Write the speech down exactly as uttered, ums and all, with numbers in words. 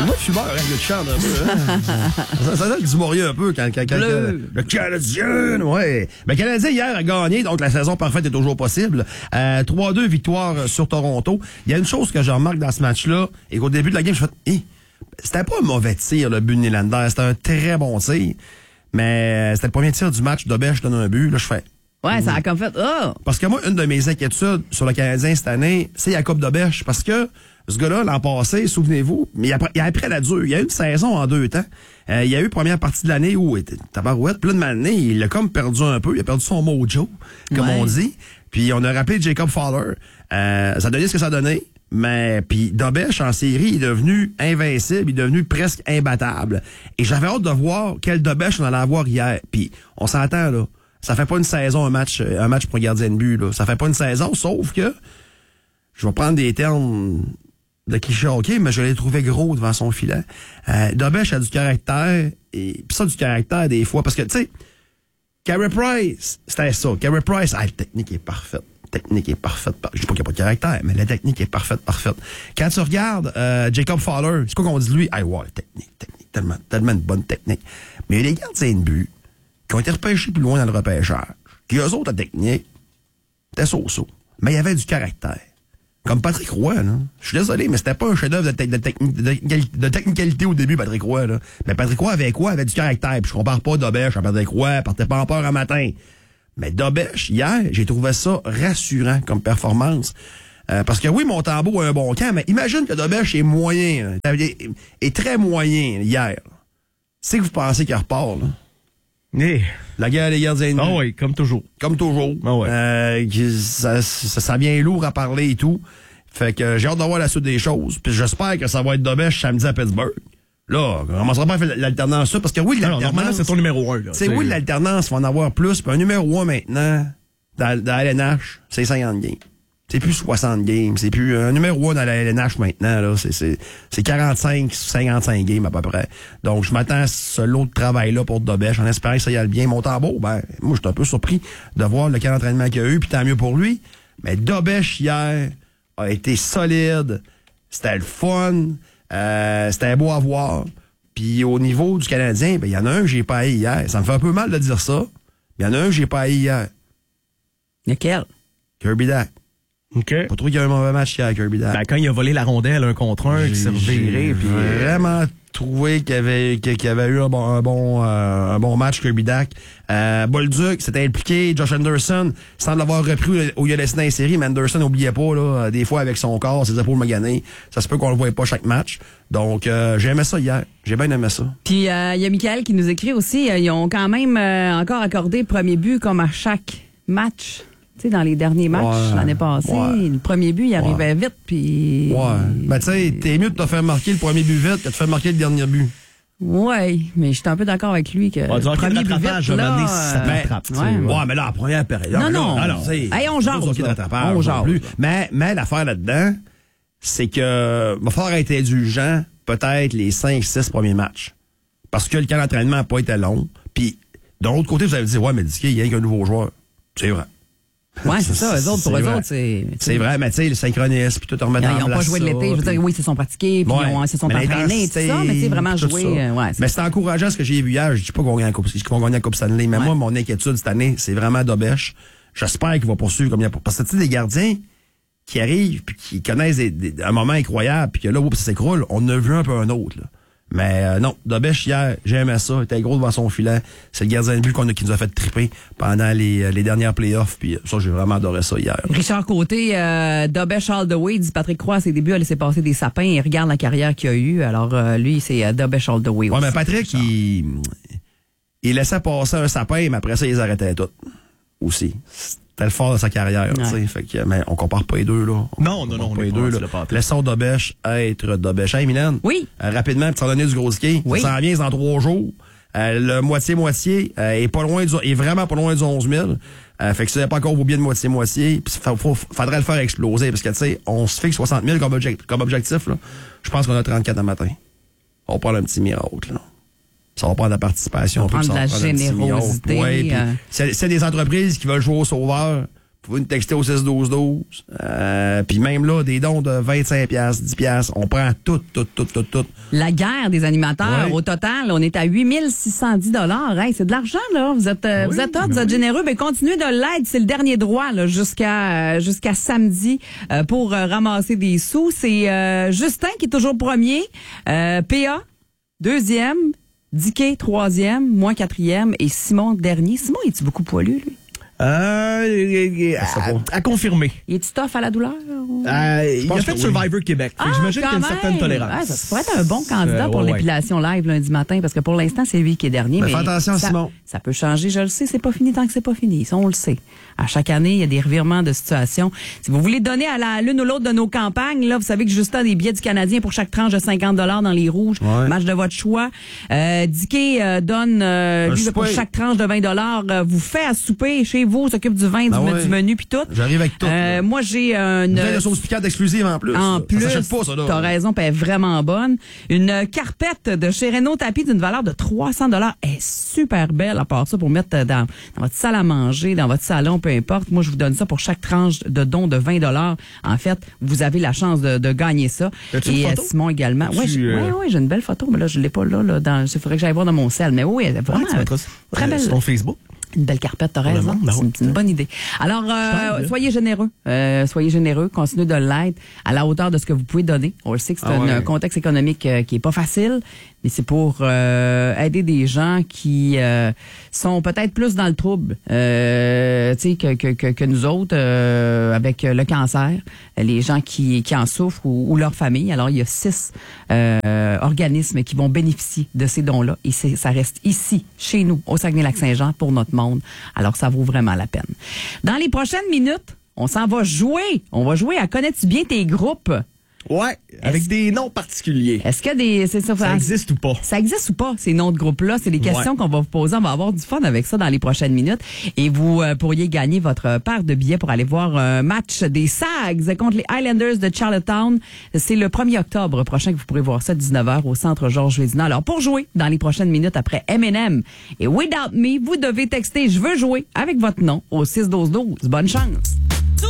Moi, je suis mort avec le chant un peu. Hein? ça, ça donne du morieux un peu quand, quand, quand le, le Canadien, ouais. Mais le Canadien, hier, a gagné, donc la saison parfaite est toujours possible. Euh, trois deux victoire sur Toronto. Il y a une chose que je remarque dans ce match-là, et qu'au début de la game, je fais, hey, c'était pas un mauvais tir, le but de Nylander. C'était un très bon tir. Mais c'était le premier tir du match. Dobèche donne un but. Là, je fais... Ouais, ça a comme fait... Oh! Parce que moi, une de mes inquiétudes sur le Canadien cette année, c'est Jacob Dobèche. Parce que ce gars-là, l'an passé, souvenez-vous, mais il a, il a appris à la dure. Il y a eu une saison en deux temps. Euh, il y a eu première partie de l'année où il était tabarouette. Puis là, de l'année, il a comme perdu un peu. Il a perdu son mojo, comme ouais. on dit. Puis on a rappelé Jacob Fowler. Euh, ça a donné ce que ça a donné. Mais puis Dobèche, en série, il est devenu invincible. Il est devenu presque imbattable. Et j'avais hâte de voir quel Dobèche on allait avoir hier. Puis on s'entend, là. Ça fait pas une saison, un match, un match pour un gardien de but, là. Ça fait pas une saison, sauf que je vais prendre des termes de cliché hockey, mais je l'ai trouvé gros devant son filet. Euh, Dobèche a du caractère, et pis ça, du caractère des fois, parce que, tu sais, Carey Price, c'était ça. Carey Price, ah, la technique est parfaite. La technique est parfaite. Je dis pas qu'il n'y a pas de caractère, mais la technique est parfaite, parfaite. Quand tu regardes euh, Jacob Fowler, c'est quoi qu'on dit de lui? Ah, ouais, technique, technique, tellement, tellement de bonne technique. Mais il y a des gardiens de but qui ont été repêchés plus loin dans le repêchage, qui eux autres, la technique, c'était so-so. Mais il y avait du caractère. Comme Patrick Roy, là. Je suis désolé, mais c'était pas un chef-d'œuvre de, te- de, techni- de, de technicalité au début, Patrick Roy, là. Mais Patrick Roy avait quoi? Avait du caractère. Puis je compare pas Dobèche à Patrick Roy, partait pas en peur un matin. Mais Dobèche, hier, j'ai trouvé ça rassurant comme performance. Euh, parce que oui, Montembeault a un bon camp, mais imagine que Dobèche est moyen, là. Est, est très moyen hier. C'est que vous pensez qu'il repart, là? Hey. La guerre des gardiens de but. Ah oui, comme toujours. Comme toujours. Ah ouais. Euh, ça, ça, ça vient lourd à parler et tout. Fait que j'ai hâte de voir la suite des choses. Puis j'espère que ça va être Dobèche samedi à Pittsburgh. Là, on commencera pas à faire l'alternance. Parce que oui, l'alternance... Normalement, c'est ton numéro un. C'est oui, l'alternance va en avoir plus. Puis un numéro un maintenant, dans, dans la L N H, c'est cinquante games. C'est plus soixante games. C'est plus un numéro un dans la L N H maintenant. Là, c'est, c'est, c'est quarante-cinq, cinquante-cinq games à peu près. Donc, je m'attends à ce lot de travail-là pour Dobèche, en espérant que ça y aille bien. Montembeault, ben, moi, je suis un peu surpris de voir le camp d'entraînement qu'il y a eu, puis tant mieux pour lui. Mais Dobèche, hier, a été solide. C'était le fun. Euh, c'était beau à voir. Puis au niveau du Canadien, ben, il y en a un que j'ai pas haï hier. Ça me fait un peu mal de dire ça. Il y en a un que j'ai pas haï hier. Lequel? Kirby Dach. OK. Pas trop qu'il y a un mauvais match hier à Kirby Dach. Ben, quand il a volé la rondelle un contre un, qui s'est reviré, puis vraiment trouvé qu'il avait, qu'il avait eu un bon, un bon, euh, un bon match, Kirby Dach. Euh, Bolduc s'était impliqué, Josh Anderson semble l'avoir repris au lieu de laisser dans les séries, mais Anderson n'oubliait pas, là, des fois avec son corps, ses épaules maganées. Ça se peut qu'on le voyait pas chaque match. Donc, euh, j'ai aimé ça hier. J'ai bien aimé ça. Puis, il euh, y a Michael qui nous écrit aussi, euh, ils ont quand même euh, encore accordé le premier but comme à chaque match. Tu sais, dans les derniers matchs ouais, l'année passée, ouais. le premier but, il arrivait ouais. vite, puis... Ouais. Ben, tu sais, t'es mieux de te faire marquer le premier but vite que de te faire marquer le dernier but. Oui, mais je suis un peu d'accord avec lui que on le premier but vite, là... Donner, si ça t'attrape, ben, ouais. ouais, mais là, en première période... Non, non, là, alors, hey, on jase, on jase. Plus. Mais, mais l'affaire là-dedans, c'est que il va falloir être indulgent peut-être les cinq six premiers matchs. Parce que le camp d'entraînement n'a pas été long. Puis, de l'autre côté, vous avez dit, ouais, mais dis qu'il y a qu'un nouveau joueur. C'est vrai. Ouais, c'est ça, eux autres, pour eux autres, c'est... C'est vrai, mais tu sais, le synchronisme, puis tout remettre en place. Ils n'ont pas joué de l'été, je veux dire, oui, ils se sont pratiqués, puis ouais, ils se sont entraînés, tout ça, mais tu sais, vraiment joué, euh, ouais. Mais c'est encourageant ce que j'ai vu hier, je dis pas qu'on gagne la Coupe, qu'on gagne la Coupe Stanley, mais ouais. moi, mon inquiétude cette année, c'est vraiment Dobèche. J'espère qu'il va poursuivre comme il y a... Parce que tu sais, des gardiens qui arrivent, puis qui connaissent des, des, un moment incroyable, puis que là, oups, ça s'écroule, on a vu un peu un autre, là. Mais euh, non, Dobèche hier, j'aimais ça, il était gros devant son filet. C'est le gardien de but qu'on a, qui nous a fait triper pendant les, les dernières playoffs, puis ça, j'ai vraiment adoré ça hier. Richard Côté, euh, Dobèche all the way, dit Patrick Roy, à ses débuts, a laissé passer des sapins et regarde la carrière qu'il a eue. Alors euh, lui, c'est euh, Dobèche all the way aussi. Ouais, mais Patrick, il, il laissait passer un sapin, mais après ça, il les arrêtait toutes. Aussi. C'était le fort de sa carrière, ouais. tu sais. Fait que, mais on compare pas les deux, là. On non, non, non, pas les deux, là. Laissons Dobèche être Dobèche. Hey, Mylène. Oui. Euh, rapidement, pour t'en donner du gros ski. Oui. Ça s'en vient dans trois jours. Euh, le moitié-moitié euh, est pas loin du, est vraiment pas loin du onze mille. Euh, fait que si vous n'avez pas encore vos billets de moitié-moitié, puis il faudrait le faire exploser, parce que, tu sais, on se fixe soixante mille comme, objectif, comme objectif, là. Je pense qu'on a trente-quatre le matin. On va prendre un petit miracle, là. Ça va prendre de la participation. On va prendre de la générosité. Ouais, euh... c'est, c'est des entreprises qui veulent jouer au sauveur. vous pouvez nous texter au six douze douze. Euh, puis même là, des dons de vingt-cinq piastres, dix piastres, on prend tout, tout, tout, tout, tout. La guerre des animateurs, Ouais. au total, on est à huit mille six cent dix dollars. Hey, c'est de l'argent, là. Vous êtes, euh, Oui, vous êtes hot, vous ben êtes oui. généreux. Ben, continuez de l'aide. C'est le dernier droit, là, jusqu'à, euh, jusqu'à samedi, euh, pour euh, ramasser des sous. C'est euh, Justin qui est toujours premier, euh, P A, deuxième, Dicky, troisième, moi, quatrième, et Simon, dernier. Simon, est-tu beaucoup poilu, lui? Euh, à, à confirmer. Il est-tu tough à la douleur? ou? Euh, il a pense fait que Survivor Québec. Fait que J'imagine Ah, qu'il y a une quand certaine même. tolérance. Ah, ça pourrait être un bon candidat Euh, pour ouais, ouais. l'épilation live lundi matin, parce que pour l'instant, c'est lui qui est dernier. Ben, mais fais attention, ça, Simon. Ça peut changer, je le sais, c'est pas fini tant que c'est pas fini. Ça, on le sait. À chaque année, il y a des revirements de situation. Si vous voulez donner à la l'une ou l'autre de nos campagnes, là, vous savez que Justin a des billets du Canadien pour chaque tranche de cinquante dollars dans les rouges. Ouais. Match de votre choix. Euh, Dicky euh, donne, euh, Un lui, là, pour souper. chaque tranche de vingt dollars, euh, vous fait à souper chez vous, s'occupe du vin, du, Ben ouais. du menu puis tout. J'arrive avec tout. Euh, là. moi, j'ai une... Une de sauce piquante exclusive en plus. En là. plus, Ça s'achète pas, ça, là. t'as raison, puis elle est vraiment bonne. Une carpette de chez Renault Tapis d'une valeur de trois cents dollars. Elle est super belle, à part ça, pour mettre dans, dans votre salle à manger, dans votre salon, peu importe. Moi, je vous donne ça pour chaque tranche de don de vingt dollars. En fait, vous avez la chance de, de gagner ça. As-tu une Et euh, photo? Simon également. As-tu, Oui, j'ai euh, ouais, ouais, j'ai une belle photo, mais là, je l'ai pas là. là dans, il faudrait que j'aille voir dans mon sel. Mais oui, elle est vraiment Ouais, tu mettras ça, très euh, belle. sur ton Facebook. Une belle carpette, t'as le raison. monde, ben C'est oui. une, c'est une bonne idée. Alors, euh, t'aide. soyez généreux. Euh, soyez généreux. Continuez de l'aide à la hauteur de ce que vous pouvez donner. On le sait que c'est Ah un, ouais. un contexte économique euh, qui est pas facile, mais c'est pour euh, aider des gens qui euh, sont peut-être plus dans le trouble, euh, tu sais, que, que, que, que nous autres euh, avec le cancer, les gens qui, qui en souffrent ou, ou leur famille. Alors, il y a six euh, organismes qui vont bénéficier de ces dons-là. Et c'est, ça reste ici, chez nous, au Saguenay-Lac-Saint-Jean, pour notre monde. Alors, ça vaut vraiment la peine. Dans les prochaines minutes, on s'en va jouer. On va jouer à Connais-tu bien tes groupes? Ouais, avec Est-ce- des noms particuliers. Est-ce qu'il y a des... C'est ça, Ça existe ou pas? Ça existe ou pas, ces noms de groupes-là? C'est les questions Ouais. qu'on va vous poser. On va avoir du fun avec ça dans les prochaines minutes. Et vous euh, pourriez gagner votre paire de billets pour aller voir un match des Sags contre les Highlanders de Charlottetown. C'est le premier octobre prochain que vous pourrez voir ça à dix-neuf heures au Centre Georges Vézina. Alors, pour jouer dans les prochaines minutes après M and M et Without Me, vous devez texter « Je veux jouer » avec votre nom au six douze douze. Bonne chance!